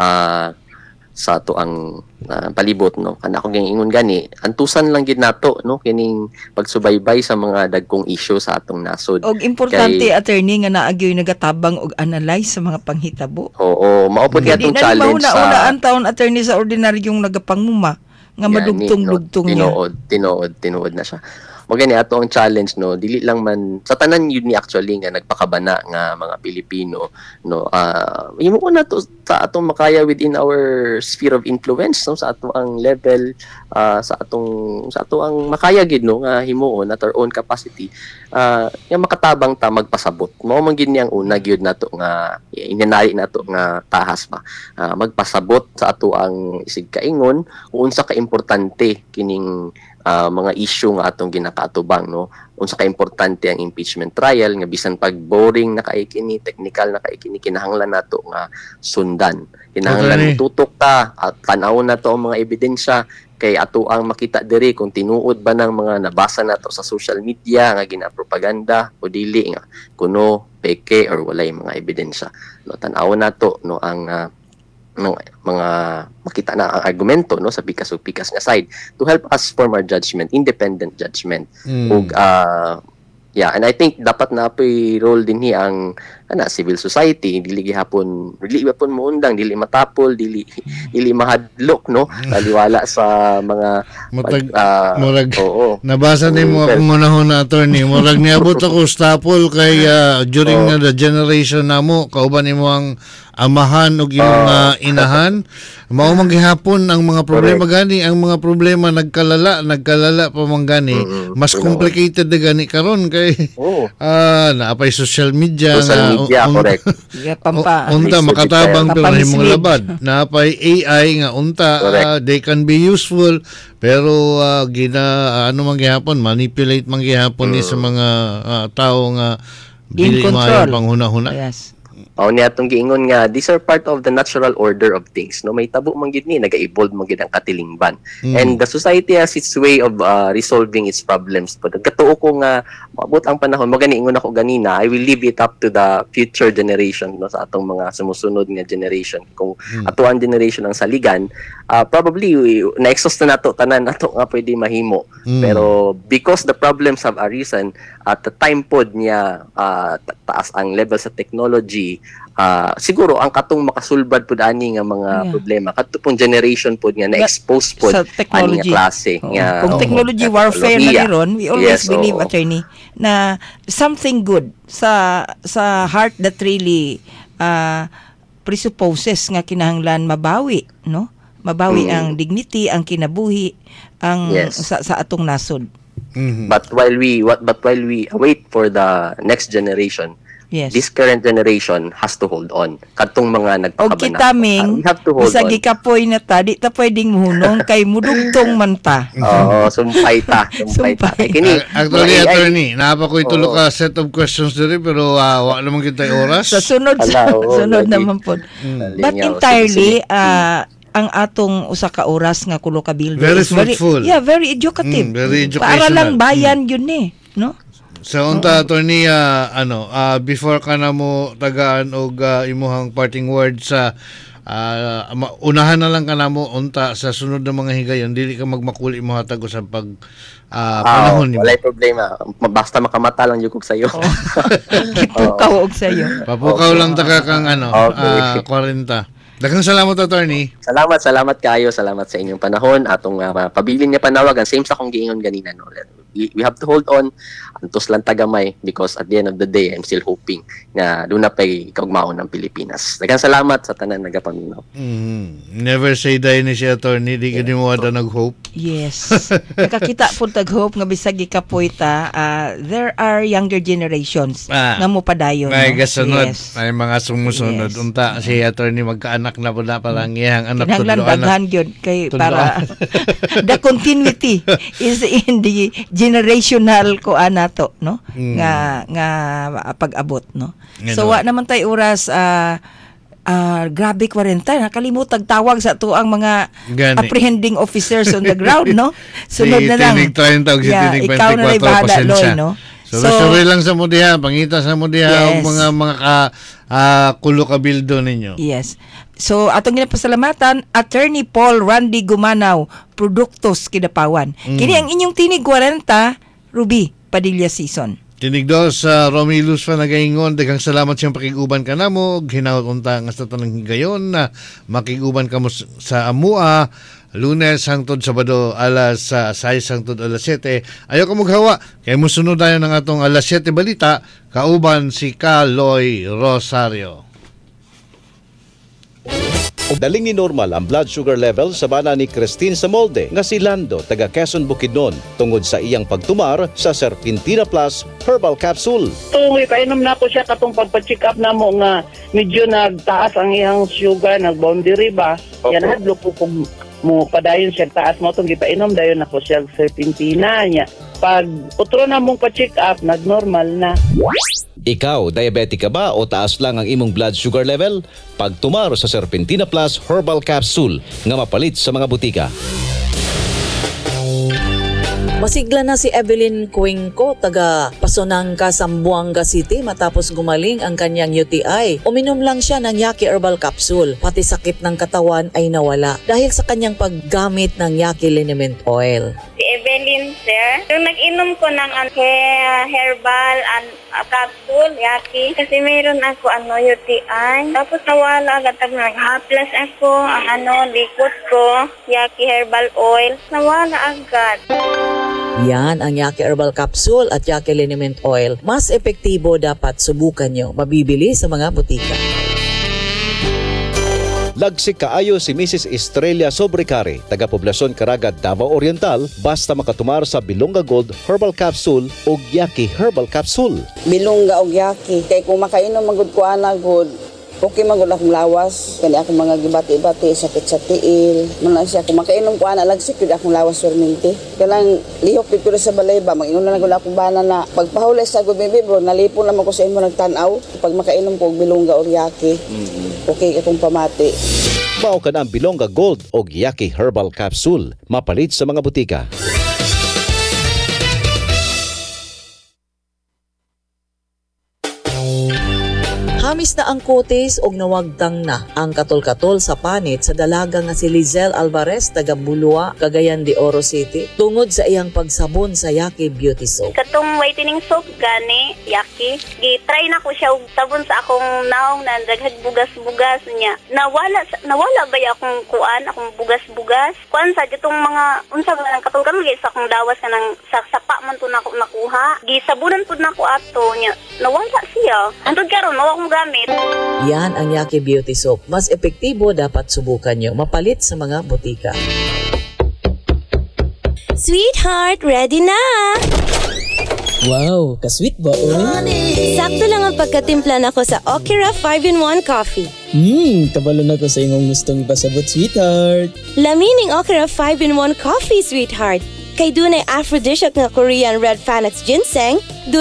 sa ato ang palibot, no. Kana ko ingon gani, antusan lang gid nato, no, kining pagsubaybay sa mga dagkong issue sa atong nasod. Og importante, attorney, nga naagyoy nagatabang og analyze sa mga panghitabo. Oo, mao pud atong challenge sa una-unaan taon, attorney, sa ordinaryong nagapanguma nga madugtong-lugtong niya. Tinuod na siya. Mo gani ato ang challenge, no, dili lang man sa tanan yun ni actually nga nagpakabana nga mga Pilipino, no, himo ko na to sa atong makaya within our sphere of influence, no, sa ato ang level, sa ato ang makaya gid, no, nga himuon at our own capacity, nga makatabang ta magpasabot. Mao man gid niyang una gyud nato nga inanali nato nga tahas ba, magpasabot sa ato ang isig kaingon kung unsa ka importante kining mga issue nga atong ginakaatubang, no, unsa ka importante ang impeachment trial nga bisan pag boring na kay kini, technical na kay kini, kinahanglan nato nga sundan, kinahanglan tutok ta at tan-aw na to ang mga ebidensya kay ato ang makita diri kung tinuod ba ng mga nabasa nato sa social media nga ginapropaganda o dili nga kuno peke or walay mga ebidensya, no, tan-aw nato, no, ang mga makita na ang argumento, no, sa pikas nga side to help us form our judgment, independent judgment. Ug and I think dapat na apoy role din ni ang civil society, dili gihapon muundang, dili matapol, dili mahadlok, no, taliwala sa mga murag nabasa ni mo akong unahon na attorney, murag niabot ako stapol kay during the generation namo, kauban nimo ang amahan ug imong inahan, mao man gihapon ang mga problema gani, ang mga problema nagkalala pa man gani, mas complicated na gani karon kay naapay social media, correct. Unta makatabang pero himong labad. Naapay AI nga unta, they can be useful pero man gihapon, manipulate man gihapon ni sa mga tao nga dili maayo panghuna-huna. Yes. niya atong giingon nga these are part of the natural order of things, no? May tabo man gid ni naga-evolve man gid ang katilingban. And the society has its way of resolving its problems. But katuo ko nga maabot ang panahon, ingon ako ganina, I will leave it up to the future generation, no, sa atong mga sumusunod nga generation. Kung ato ang generation ang saligan, probably na-exhaust na nato tanan nato nga pwede mahimo. Pero because the problems have arisen at the time pod niya taas ang level sa technology, siguro ang katong makasulbad pod ani nga mga problema kadto pong generation pod nga na-expose pod sa technology ani nga klase nga kung technology warfare na niron, we always believe, attorney, na something good sa heart that really presupposes nga kinahanglan mabawi, no? Mabawi ang dignity, ang kinabuhi, ang sa atong nasod. But while we wait for the next generation, this current generation has to hold on. Kadtong mga O nagpakabanat. kitaming, We have to hold bisag on. gikapoy na ta, di ta pwedeng muhunong kay mudugtong man ta. Oo, sumpay ta. Sumpay. Kini, Actually, mga AI attorney, napa ko itulo ka set of questions diri pero wala naman kita oras. Sa sunod, sunod naman po. But entirely, ang atong usa ka oras nga kulo ka bildo Very is fruitful. very educative. Very Para educational. lang bayan yun no? Sa unta, attorney, before ka na mo tagaan og imuhang parting words sa unahan na lang ka na mo unta sa sunod na mga higayon, dili ka magmakuli mo hatag sa pag panahon nimo. Walay problema. Basta makamata lang yung sa'yo. Kipukaw og sayo. Papukaw lang taka kang 40. Daghang salamat, attorney. Salamat kayo. Salamat sa inyong panahon. Atong pabilin niya panawag. Ang same sa kong giingon ganina. No? We have to hold on. Antos lang tagamay because at the end of the day, I'm still hoping na doon na pa'y kaugmaon ng Pilipinas. Daghang salamat sa tanan nagapaminaw. Never say die ni si attorney. Di ka di mo wala nag-hope. Yes. Nakakita po tag-hope nga bisag gikapoy ta, there are younger generations nga mo padayon. May gasunod. Yes. May mga sumusunod. Yes. Unta si attorney magkaanak na po na palang iyang anak Kinahanglan tudloan na. daghan gyud kay para the continuity is in the generational ko nato, no? Nga pag-abot, no? So wa naman tay oras grabe 40, nakalimutag tawag sa tuang mga Gani. apprehending officers on the ground, no? Sunod Si na lang. Tinig 30 o si Tinig 24, ikaw na rin bahala, Loy, pasensya. no? Sorry lang sa mo diha, pangita sa mo diha Yes. og mga kulo ka bildo ninyo. Yes. So, atong ginapasalamatan, Attorney Paul Randy Gumanaw, Produktos Kidapawan. Kini ang inyong tinig 40, Ruby Padilla Season. Tinig dos sa Romilus pa nagaingon, daghang salamat siyang pakiguban ka namo, hinawat unta nga sa tanang higayon na makiguban ka mo sa amua, Lunes hangtod Sabado alas 6 hangtod alas 7. Ayaw ka maghawa, kay musunod tayo ng atong alas 7 balita, kauban si Kaloy Rosario. Daling ni normal ang blood sugar level sa bana ni Christine Samolde nga si Lando taga Quezon Bukidnon tungod sa iyang pagtumar sa Serpentina Plus Herbal Capsule. Tungoy painom na ko siya katong pagpa-check up na mo nga medyo nagtaas ang iyang sugar, nag-boundary ba? Yan hadlo ko kung mo padayon siya taas mo itong gipainom dayon ako siya Serpentina niya. Pag utro na mong pa-check up, nag-normal na. Ikaw, diabetic ka ba o taas lang ang imong blood sugar level? Pagtumar sa Serpentina Plus Herbal Capsule nga mapalit sa mga butika. Masigla na si Evelyn Cuenco, taga Pasonangka, Zamboanga City matapos gumaling ang kanyang UTI. Uminom lang siya ng Yaki Herbal Capsule, pati sakit ng katawan ay nawala dahil sa kanyang paggamit ng Yaki Liniment Oil. Si Evelyn, sir. Yung nag-inom ko ng herbal and capsule, Yaki, kasi mayroon ako UTI. Tapos nawala agad nag-haplas ako ang liquid ko, Yaki Herbal Oil. Nawala agad. Yan ang Yaki Herbal Capsule at Yaki Liniment Oil. Mas epektibo, dapat subukan nyo. Mabibili sa mga butika. Lagsik kaayo si Mrs. Estrella Sobrecari, taga Poblasyon Caraga, Davao Oriental, basta makatumar sa Bilonga Gold Herbal Capsule o Yaki Herbal Capsule. Bilongga og Yaki kay kung makainom magud ko ana gud Okay magud akong lawas, kani akong mga gibati-bati sakit sa tiil. Man siya kung makainom ko ana lagsik gid akong lawas perminti. Kanang lihok gid ko sa balay ba, mag-inom na gud akong bana na pagpahuli sa gud baby bro, nalipon naman ko sa imo nagtan-aw. Pag makainom ko og bilongga or yaki. Okay akong pamati. Mao ka na ang Bilongga Gold o Yaki Herbal Capsule, mapalit sa mga butika. Hamis na ang kutis og nawagtang na ang katol-katol sa panit sa dalaga nga si Lizelle Alvarez taga Bulua, Cagayan de Oro City tungod sa iyang pagsabon sa Yaki Beauty Soap. Katong whitening soap gani, Yaki. Gi-try na ko siya og sabon sa akong naong na daghag bugas-bugas niya. Nawala ba akong kuan, akong bugas-bugas? Kuan sa ditong mga unsa ba nang katol-katol sa akong dawas kanang sa sapa man to nako nakuha. Gisabunan pud nako ato niya. Nawala siya. Antod karon mao akong gamit. Yan ang Yaki Beauty Soap. Mas epektibo, dapat subukan nyo. Mapalit sa mga butika. Sweetheart, ready na! Wow, ka-sweet ba, oy? Sakto lang ang pagkatimpla nako sa Okira 5-in-1 Coffee. Kabalo na ko sa imong gustong ipasabot, sweetheart. Lamining Okira 5-in-1 Coffee, sweetheart. Kay dunay aphrodisiac nga Korean red Fanax ginseng,